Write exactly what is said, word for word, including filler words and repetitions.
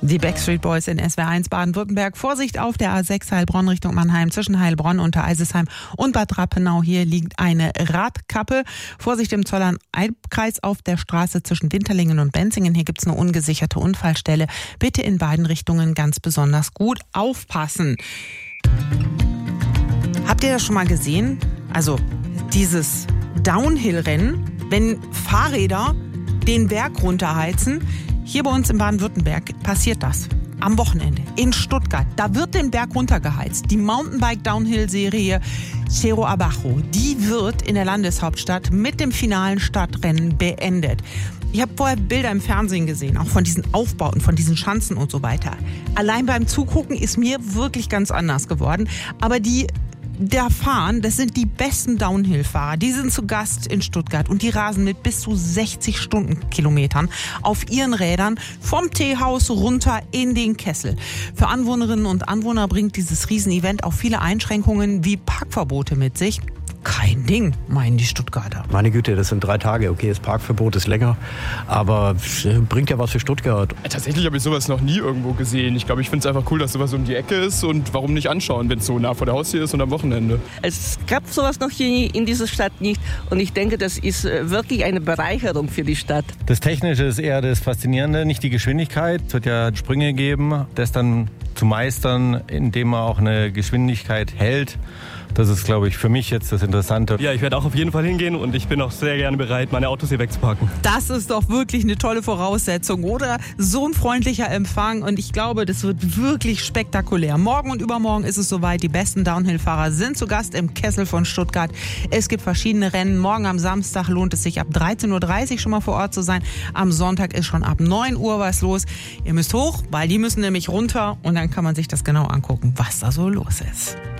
Die Backstreet Boys in S W R eins Baden-Württemberg. Vorsicht auf der A sechs Heilbronn Richtung Mannheim zwischen Heilbronn, Untereisesheim und Bad Rappenau. Hier liegt eine Radkappe. Vorsicht im Zollern-Albkreis auf der Straße zwischen Winterlingen und Benzingen. Hier gibt es eine ungesicherte Unfallstelle. Bitte in beiden Richtungen ganz besonders gut aufpassen. Habt ihr das schon mal gesehen? Also dieses Downhill-Rennen, wenn Fahrräder den Berg runterheizen. Hier bei uns in Baden-Württemberg passiert das. Am Wochenende in Stuttgart. Da wird den Berg runtergeheizt. Die Mountainbike-Downhill-Serie Cerro Abajo, die wird in der Landeshauptstadt mit dem finalen Stadtrennen beendet. Ich habe vorher Bilder im Fernsehen gesehen, auch von diesen Aufbauten, von diesen Schanzen und so weiter. Allein beim Zugucken ist mir wirklich ganz anders geworden. Aber die da fahren, das sind die besten Downhill-Fahrer. Die sind zu Gast in Stuttgart und die rasen mit bis zu sechzig Stundenkilometern auf ihren Rädern vom Teehaus runter in den Kessel. Für Anwohnerinnen und Anwohner bringt dieses Riesenevent auch viele Einschränkungen wie Parkverbote mit sich. Kein Ding, meinen die Stuttgarter. Meine Güte, das sind drei Tage. Okay, das Parkverbot ist länger, aber bringt ja was für Stuttgart. Tatsächlich habe ich sowas noch nie irgendwo gesehen. Ich glaube, ich finde es einfach cool, dass sowas um die Ecke ist und warum nicht anschauen, wenn es so nah vor der Haustür ist und am Wochenende. Es gab sowas noch hier in dieser Stadt nicht und ich denke, das ist wirklich eine Bereicherung für die Stadt. Das Technische ist eher das Faszinierende, nicht die Geschwindigkeit. Es wird ja Sprünge geben, das dann zu meistern, indem man auch eine Geschwindigkeit hält. Das ist, glaube ich, für mich jetzt das Interessante. Ja, ich werde auch auf jeden Fall hingehen und ich bin auch sehr gerne bereit, meine Autos hier wegzuparken. Das ist doch wirklich eine tolle Voraussetzung, oder? So ein freundlicher Empfang und ich glaube, das wird wirklich spektakulär. Morgen und übermorgen ist es soweit. Die besten Downhill-Fahrer sind zu Gast im Kessel von Stuttgart. Es gibt verschiedene Rennen. Morgen am Samstag lohnt es sich ab dreizehn Uhr dreißig schon mal vor Ort zu sein. Am Sonntag ist schon ab neun Uhr was los. Ihr müsst hoch, weil die müssen nämlich runter und dann kann man sich das genau angucken, was da so los ist.